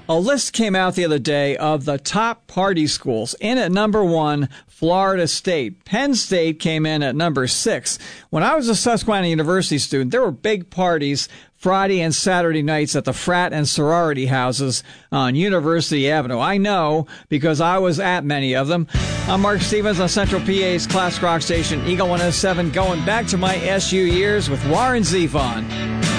A list came out the other day of the top party schools. In at number 1, Florida State. Penn State came in at number 6. When I was a Susquehanna University student, there were big parties Friday and Saturday nights at the frat and sorority houses on University Avenue. I know because I was at many of them. I'm Mark Stevens on Central PA's classic rock station, Eagle 107, going back to my SU years with Warren Zevon.